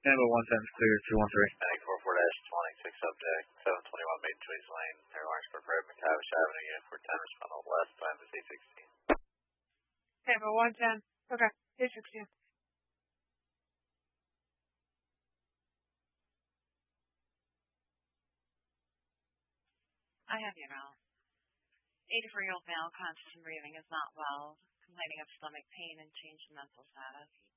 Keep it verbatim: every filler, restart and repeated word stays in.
Tampa one ten is clear, two one three. Medic four four twenty-six subject, seven twenty-one Maiden Trees Lane, near Lawrenceburg Road, McTavish Avenue, unit four ten, respond on west, time is eight sixteen. Tampa one ten. Okay, eight sixteen. I have you now. eighty-four-year-old male, conscious and breathing, is not well, complaining of stomach pain and change in mental status.